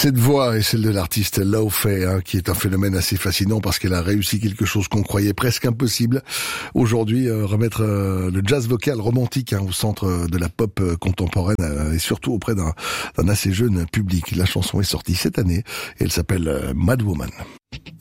Cette voix est celle de l'artiste Lo Fei, qui est un phénomène assez fascinant parce qu'elle a réussi quelque chose qu'on croyait presque impossible. Aujourd'hui, remettre le jazz vocal romantique au centre de la pop contemporaine et surtout auprès d'un assez jeune public. La chanson est sortie cette année et elle s'appelle Mad Woman.